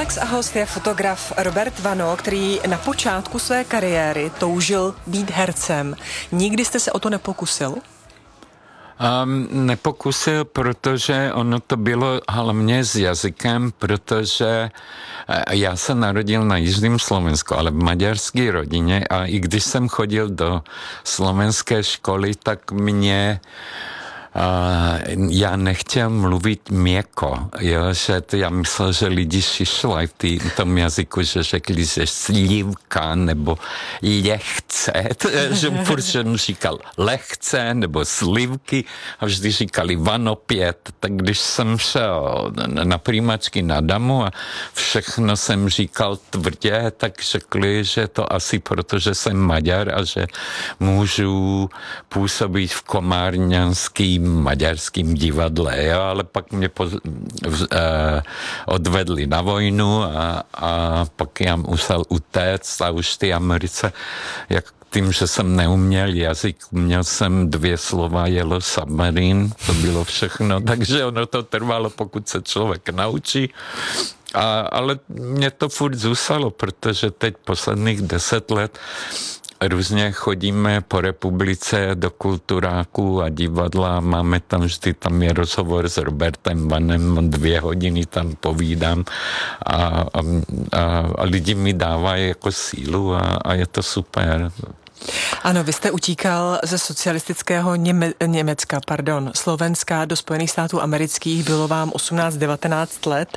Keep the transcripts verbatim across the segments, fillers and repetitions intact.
Alex a host je fotograf Robert Vano, který na počátku své kariéry toužil být hercem. Nikdy jste se o to nepokusil? Um, nepokusil, protože ono to bylo hlavně s jazykem, protože já se narodil na jižním Slovensku, ale v maďarské rodině, a i když jsem chodil do slovenské školy, tak mě Uh, já nechtěl mluvit měkko, jo, že to, já myslel, že lidi šišlají v, tý, v tom jazyku, že řekli, že slívka nebo lehce, že furt jsem říkal lehce nebo slívky a vždy říkali Vano pět, tak když jsem šel na přijímačky na Damu a všechno jsem říkal tvrdě, tak řekli, že to asi proto, že jsem Maďar a že můžu působit v komárňanský maďarským divadle, jo, ale pak mě po, uh, odvedli na vojnu a, a pak já musel utéct a už v té Americe, jak tím, že jsem neuměl jazyk, uměl jsem dvě slova Yellow Submarine, to bylo všechno, takže ono to trvalo, pokud se člověk naučí. A, ale mě to furt zůstalo, protože teď posledních deset let různě chodíme po republice do kulturáků a divadla, máme tam vždy, tam je rozhovor s Robertem Vanem, dvě hodiny tam povídám a, a, a, a lidi mi dávají jako sílu a, a je to super. Ano, vy jste utíkal ze socialistického Něme, Německa, pardon, Slovenska do Spojených států amerických, bylo vám osmnáct devatenáct let.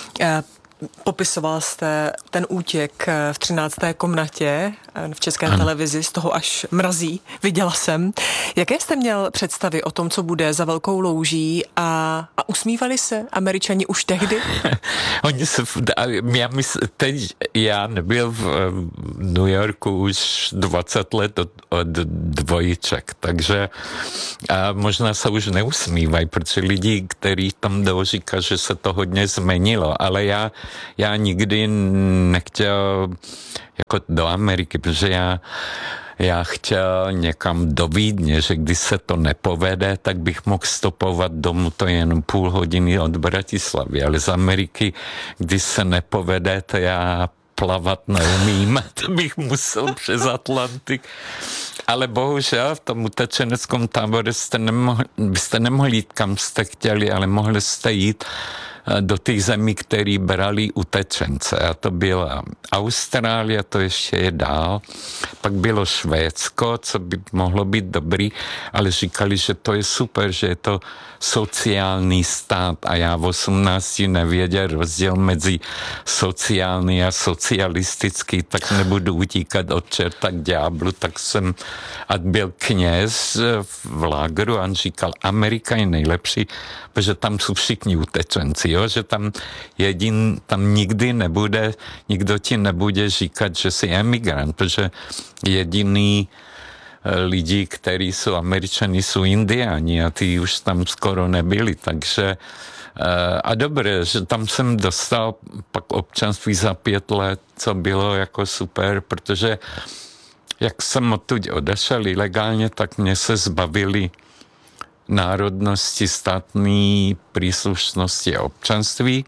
Popisoval jste ten útěk v třinácté komnatě v České ano. televizi, z toho až mrazí, viděla jsem. Jaké jste měl představy o tom, co bude za velkou louží a, a usmívali se Američani už tehdy? Oni se, já, mysl, teď já nebyl v New Yorku už dvacet let od, od dvojiček, takže a možná se už neusmívají, protože lidi, kteří tam jdou, říkají, že se to hodně změnilo, ale já Já nikdy nechtěl jako do Ameriky, protože já, já chtěl někam do Vídně, že když se to nepovede, tak bych mohl stopovat domů, to je jenom půl hodiny od Bratislavy, ale z Ameriky, když se nepovede, to já plavat neumím, to bych musel přes Atlantik. Ale bohužel v tom utečeneckém táboře jste nemohli, byste nemohli jít, kam jste chtěli, ale mohli jste jít do těch zemí, které brali utečence. A to byla Austrálie, to ještě je dál. Pak bylo Švédsko, co by mohlo být dobrý, ale říkali, že to je super, že je to sociální stát a já v osmnácti nevěděl rozdíl mezi sociální a socialistický, tak nebudu utíkat od čerta k ďáblu, tak jsem, a byl kněz v lágru a on říkal, Amerika je nejlepší, protože tam jsou všichni utečenci, jo? Že tam jedin, tam nikdy nebude, nikdo ti nebude říkat, že jsi emigrant, protože jediný lidi, kteří jsou Američani, jsou Indiáni a ty už tam skoro nebyli, takže a dobré, že tam jsem dostal pak občanství za pět let, co bylo jako super, protože jak jsem odtud odešel ilegálně, tak mě se zbavili národnosti, státní příslušnosti a občanství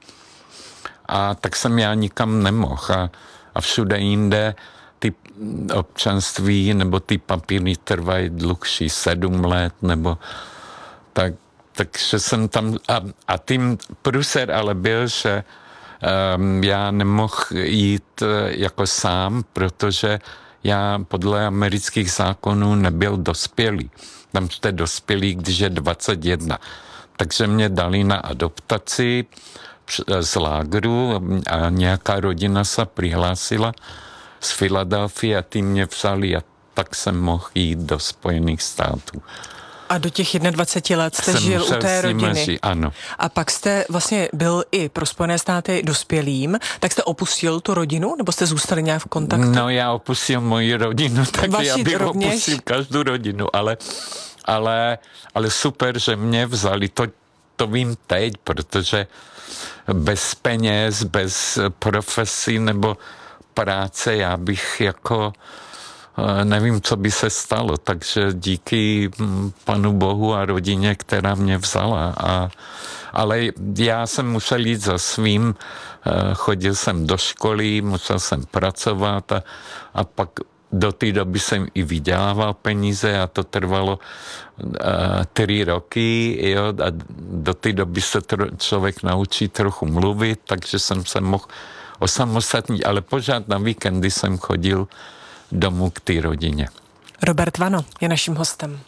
a tak jsem já nikam nemohl a, a všude jinde ty občanství nebo ty papíry trvají dlouhší sedm let nebo tak, takže jsem tam a, a tím průser ale byl, že um, já nemohl jít jako sám, protože já podle amerických zákonů nebyl dospělý. Tam jste dospělí, když je dvacet jedna. Takže mě dali na adoptaci z lágru a nějaká rodina se přihlásila z Filadelfie a ty mě vzali a tak jsem mohl jít do Spojených států. A do těch dvaceti jedna let jste jsem žil u té rodiny. Ži, ano. A pak jste vlastně byl i pro Spojené státy dospělým, tak jste opustil tu rodinu, nebo jste zůstali nějak v kontaktu? No já opustil moji rodinu, tak Vaši já bych rovněž? opustil každou rodinu, ale, ale, ale super, že mě vzali, to, to vím teď, protože bez peněz, bez profesí nebo práce já bych jako nevím, co by se stalo, takže díky Panu Bohu a rodině, která mě vzala a, Ale já jsem musel jít za svým, chodil jsem do školy, musel jsem pracovat a, a pak do té doby jsem i vydělával peníze a to trvalo uh, tři roky, jo, a do té doby se tro, člověk naučí trochu mluvit, takže jsem se mohl osamostatnit, ale pořád na víkendy jsem chodil domů k té rodině. Robert Vano je naším hostem.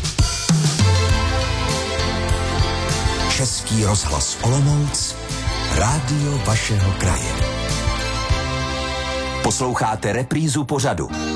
Český rozhlas Olomouc, rádio vašeho kraje. Posloucháte reprízu pořadu